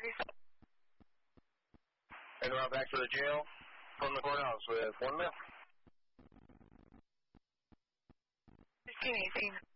And route back to the jail from the courthouse with 1 mil. 1518.